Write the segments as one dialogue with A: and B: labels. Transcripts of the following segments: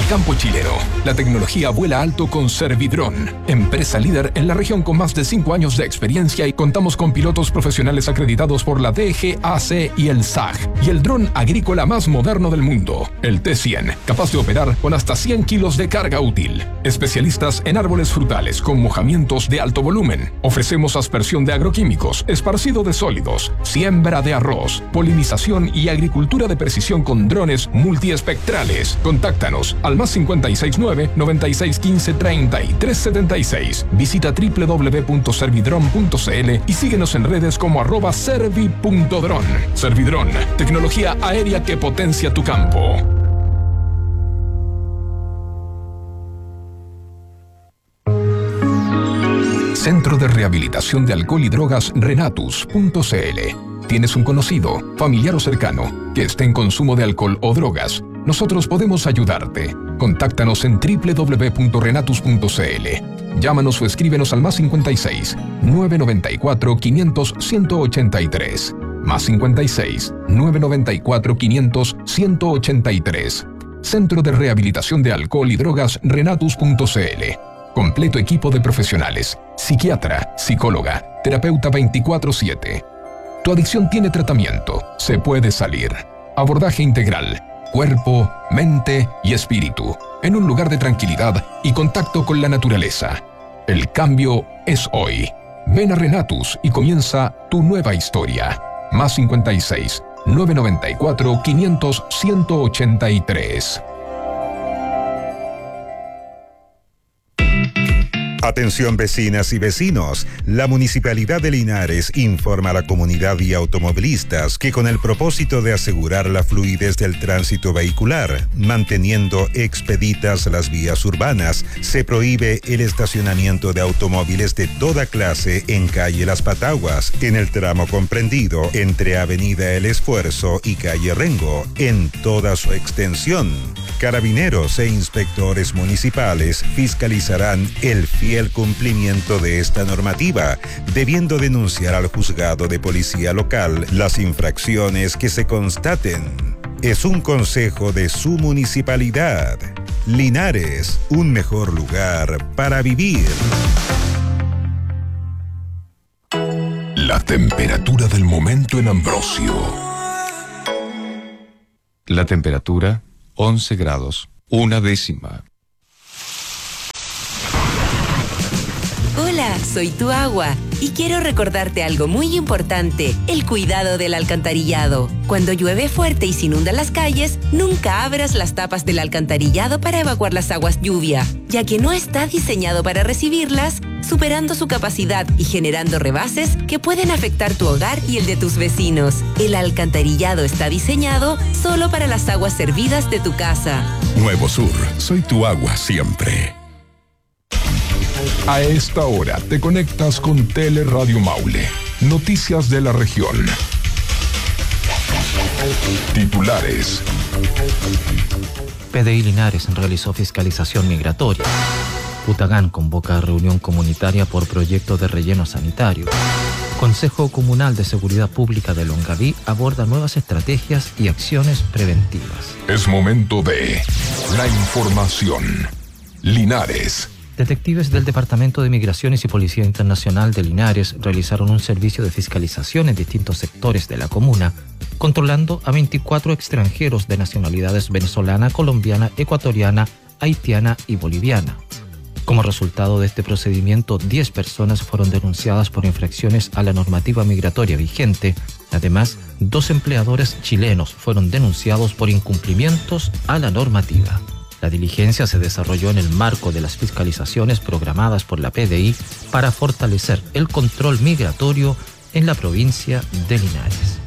A: el campo chileno, la tecnología vuela alto con Servidrón, empresa líder en la región con más de 5 años de experiencia y contamos con pilotos profesionales acreditados por la DGAC y el SAG, y el dron agrícola más moderno del mundo, el T100, capaz de operar con hasta 100 kilos de carga útil. Especialistas en árboles frutales con mojamientos de alto volumen. Ofrecemos aspersión de agroquímicos, esparcido de sólidos, siembra de arroz, polinización y agricultura de precisión con drones multiespectrales. Contáctanos al +569 9615 3376. Visita www.servidron.cl y síguenos en redes como @servi.dron. Servidrón, tecnología aérea que potencia tu campo. Centro de Rehabilitación de Alcohol y Drogas Renatus.cl. ¿Tienes un conocido, familiar o cercano que esté en consumo de alcohol o drogas? Nosotros podemos ayudarte. Contáctanos en www.renatus.cl. Llámanos o escríbenos al +56 994 500 183. +56 994 500 183. Centro de Rehabilitación de Alcohol y Drogas Renatus.cl. Completo equipo de profesionales, psiquiatra, psicóloga, terapeuta 24/7. Tu adicción tiene tratamiento, se puede salir. Abordaje integral, cuerpo, mente y espíritu, en un lugar de tranquilidad y contacto con la naturaleza. El cambio es hoy. Ven a Renatus y comienza tu nueva historia. +56 994 500 183.
B: Atención vecinas y vecinos, la Municipalidad de Linares informa a la comunidad y automovilistas que con el propósito de asegurar la fluidez del tránsito vehicular, manteniendo expeditas las vías urbanas, se prohíbe el estacionamiento de automóviles de toda clase en calle Las Pataguas, en el tramo comprendido entre Avenida El Esfuerzo y calle Rengo, en toda su extensión. Carabineros e inspectores municipales fiscalizarán el fiel cumplimiento de esta normativa, debiendo denunciar al juzgado de policía local las infracciones que se constaten. Es un consejo de su municipalidad. Linares, un mejor lugar para vivir.
A: La temperatura del momento en Ambrosio.
C: La temperatura, 11 grados, 1/10.
D: Hola, soy tu agua y quiero recordarte algo muy importante, el cuidado del alcantarillado. Cuando llueve fuerte y se inundan las calles, nunca abras las tapas del alcantarillado para evacuar las aguas lluvia, ya que no está diseñado para recibirlas, superando su capacidad y generando rebases que pueden afectar tu hogar y el de tus vecinos. El alcantarillado está diseñado solo para las aguas servidas de tu casa.
A: Nuevo Sur, soy tu agua siempre. A esta hora te conectas con Teleradio Maule. Noticias de la región. Titulares.
E: PDI Linares realizó fiscalización migratoria. Putagán convoca reunión comunitaria por proyecto de relleno sanitario. Consejo Comunal de Seguridad Pública de Longaví aborda nuevas estrategias y acciones preventivas.
A: Es momento de la información. Linares.
E: Detectives del Departamento de Migraciones y Policía Internacional de Linares realizaron un servicio de fiscalización en distintos sectores de la comuna, controlando a 24 extranjeros de nacionalidades venezolana, colombiana, ecuatoriana, haitiana y boliviana. Como resultado de este procedimiento, 10 personas fueron denunciadas por infracciones a la normativa migratoria vigente. Además, 2 empleadores chilenos fueron denunciados por incumplimientos a la normativa. La diligencia se desarrolló en el marco de las fiscalizaciones programadas por la PDI para fortalecer el control migratorio en la provincia de Linares.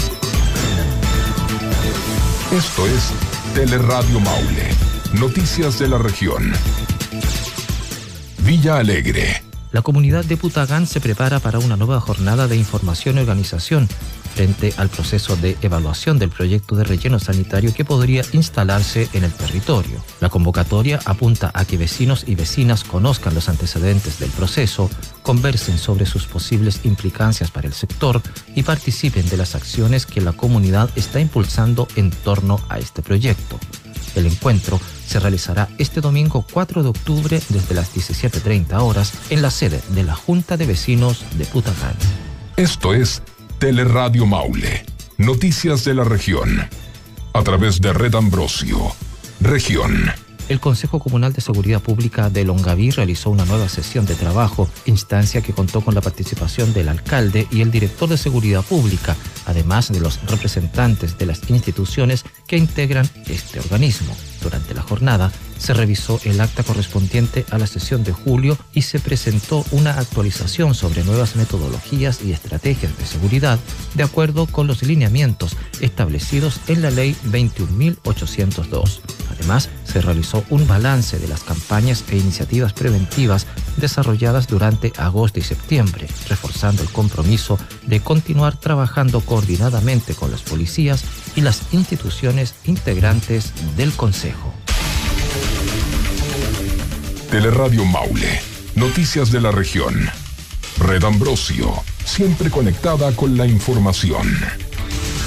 A: Esto es Teleradio Maule. Noticias de la región. Villa Alegre.
E: La comunidad de Putagán se prepara para una nueva jornada de información y organización frente al proceso de evaluación del proyecto de relleno sanitario que podría instalarse en el territorio. La convocatoria apunta a que vecinos y vecinas conozcan los antecedentes del proceso, conversen sobre sus posibles implicancias para el sector y participen de las acciones que la comunidad está impulsando en torno a este proyecto. El encuentro se realizará este domingo 4 de octubre desde las 17:30 horas en la sede de la Junta de Vecinos de Putakán.
A: Esto es Teleradio Maule, noticias de la región, a través de Red Ambrosio, región.
E: El Consejo Comunal de Seguridad Pública de Longaví realizó una nueva sesión de trabajo, instancia que contó con la participación del alcalde y el director de Seguridad Pública, además de los representantes de las instituciones que integran este organismo. Durante la jornada se revisó el acta correspondiente a la sesión de julio y se presentó una actualización sobre nuevas metodologías y estrategias de seguridad de acuerdo con los lineamientos establecidos en la Ley 21.802. Además, se realizó un balance de las campañas e iniciativas preventivas desarrolladas durante agosto y septiembre, reforzando el compromiso de continuar trabajando coordinadamente con las policías y las instituciones integrantes del Consejo.
A: Teleradio Maule, noticias de la región. Red Ambrosio, siempre conectada con la información.